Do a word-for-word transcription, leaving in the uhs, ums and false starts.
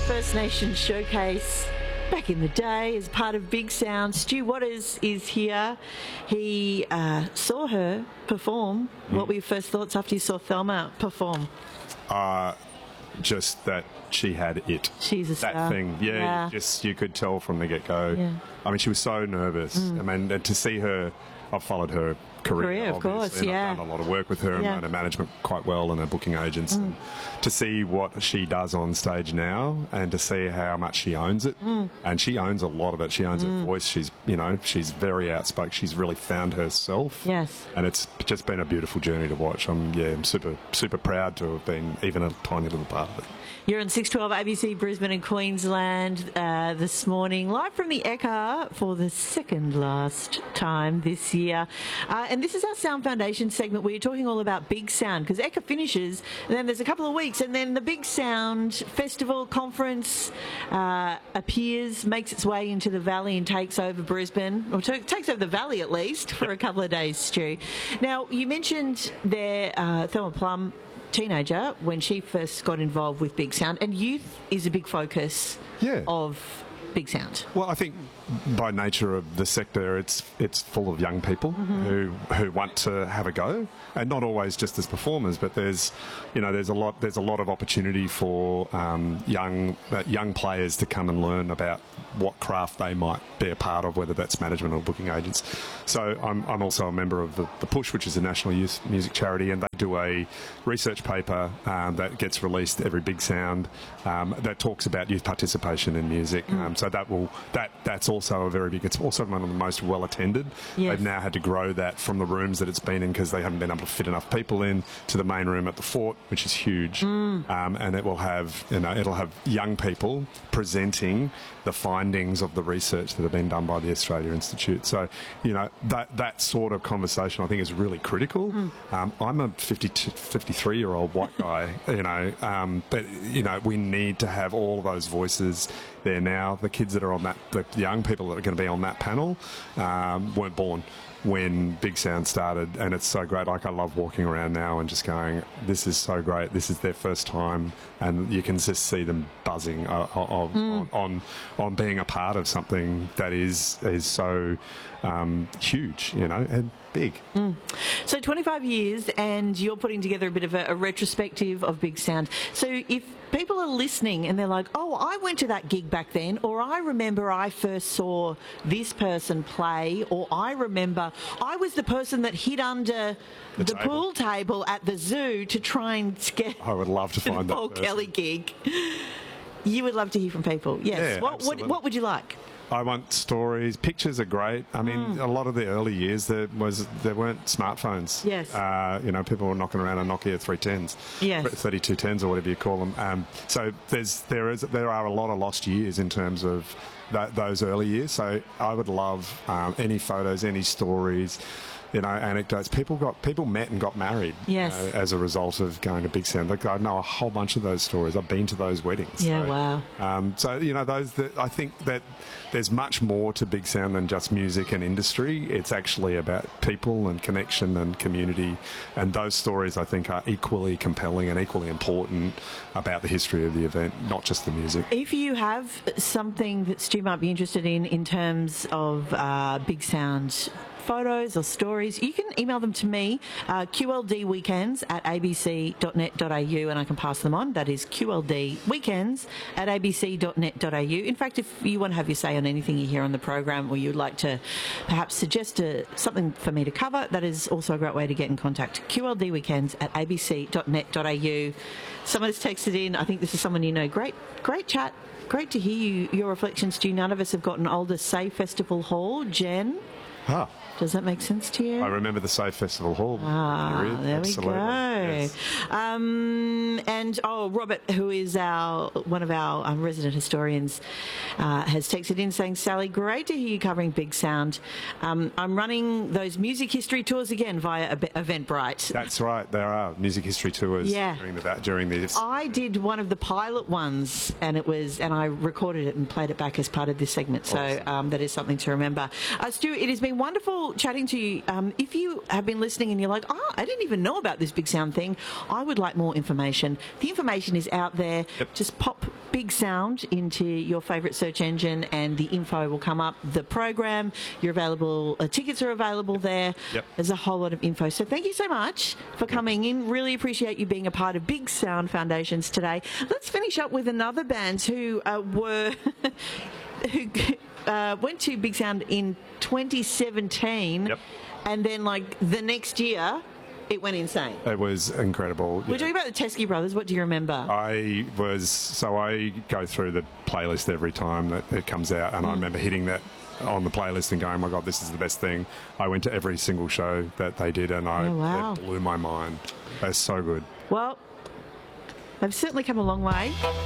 First Nations Showcase back in the day as part of Big Sound. Stu Waters is here. He uh, saw her perform. Mm. What were your first thoughts after you saw Thelma perform? Uh, just that she had it. She's a star. That thing, yeah, yeah. Just you could tell from the get-go. Yeah. I mean, she was so nervous. Mm. I mean, to see her, I've followed her career, career of course, and yeah. I've done a lot of work with her and yeah. known her management quite well and her booking agents. Mm. And to see what she does on stage now and to see how much she owns it, mm. and she owns a lot of it. She owns mm. her voice. She's, you know, she's very outspoken. She's really found herself. Yes. And it's just been a beautiful journey to watch. I'm, yeah, I'm super, super proud to have been even a tiny little part of it. You're on six twelve A B C Brisbane and Queensland uh, this morning, live from the Ekka for the second last time this year. Uh, and this is our Sound Foundation segment where you're talking all about Big Sound, because Ekka finishes and then there's a couple of weeks and then the Big Sound Festival Conference uh, appears, makes its way into the Valley and takes over Brisbane, or t- takes over the Valley at least for a couple of days, Stu. Now, you mentioned there uh, Thelma Plum, teenager, when she first got involved with Big Sound, and youth is a big focus yeah. of Big Sound. Well, I think by nature of the sector, it's it's full of young people mm-hmm. who who want to have a go, and not always just as performers, but there's you know there's a lot there's a lot of opportunity for um, young uh, young players to come and learn about what craft they might be a part of, whether that's management or booking agents. So I'm I'm also a member of the, the Push, which is a national youth music charity, and they do a research paper um, that gets released every Big Sound um, that talks about youth participation in music. Mm. Um, so that will that that's also a very big. It's also one of the most well attended. Yes. They've now had to grow that from the rooms that it's been in because they haven't been able to fit enough people in to the main room at the Fort, which is huge. Mm. Um, and it will have you know it'll have young people presenting the findings of the research that have been done by the Australia Institute. So, you know, that that sort of conversation I think is really critical. Mm. Um, I'm a fifty-two, fifty-three-year-old white guy, you know, um, but, you know, we need to have all of those voices there now. The kids that are on that, the young people that are going to be on that panel um, weren't born when Big Sound started, and it's so great. Like, I love walking around now and just going, this is so great. This is their first time, and you can just see them buzzing uh, of, mm. on, on on being a part of something that is is so um, huge, you know, and big. Mm. So twenty-five years, and you're putting together a bit of a, a retrospective of Big Sound. So if people are listening and they're like, oh, I went to that gig back then, or I remember I first saw this person play, or I remember I was the person that hid under the, the pool table at the zoo to try and get I would love to find the that Paul person. Kelly gig. You would love to hear from people. Yes. Yeah, what, what, absolutely. what would you like? I want stories. Pictures are great. I mean, mm. a lot of the early years there was there weren't smartphones. Yes. Uh, you know, people were knocking around a Nokia three tens, yes. thirty-two tens or whatever you call them. Um, so there's there is there are a lot of lost years in terms of that, those early years. So I would love um, any photos, any stories. You know, anecdotes. People got people met and got married yes. uh, as a result of going to Big Sound. Like, I know a whole bunch of those stories. I've been to those weddings. Yeah, so, wow. Um, so you know, those. That, I think that there's much more to Big Sound than just music and industry. It's actually about people and connection and community, and those stories I think are equally compelling and equally important about the history of the event, not just the music. If you have something that Stu might be interested in in terms of uh, Big Sound photos or stories, you can email them to me, uh, Q L D weekends at a b c dot net dot a u, and I can pass them on. That is Q L D weekends at a b c dot net dot a u. In fact, if you want to have your say on anything you hear on the program, or you'd like to perhaps suggest a, something for me to cover, that is also a great way to get in contact. Q L D weekends at a b c dot net dot a u. Someone has texted in, I think this is someone you know. Great, great chat. Great to hear you, your reflections, Stu. None of us have got an older Say Festival Hall. Jen? Ah. Does that make sense to you? I remember the Say Festival Hall. Ah, period. there Absolutely. we go. Yes. Um, and, oh, Robert, who is our one of our um, resident historians, uh, has texted in saying, Sally, great to hear you covering Big Sound. Um, I'm running those music history tours again via Eventbrite. That's right. There are music history tours yeah. during the during this. I did one of the pilot ones, and it was, and I recorded it and played it back as part of this segment. So awesome. um, that is something to remember. Uh, Stu, it has been wonderful chatting to you. Um, if you have been listening and you're like, oh, I didn't even know about this Big Sound thing, I would like more information. The information is out there. Yep. Just pop Big Sound into your favourite search engine and the info will come up. The program, you're available, uh, tickets are available there. Yep. There's a whole lot of info. So thank you so much for coming in. Really appreciate you being a part of Big Sound Foundations today. Let's finish up with another band who uh, were... who uh, went to Big Sound in twenty seventeen. Yep. And then, like, the next year, it went insane. It was incredible. We're yeah. talking about the Teskey Brothers. What do you remember? I was, so I go through the playlist every time that it comes out, and mm. I remember hitting that on the playlist and going, oh my God, this is the best thing. I went to every single show that they did, and I, oh, wow. it blew my mind. They're so good. Well, they've certainly come a long way.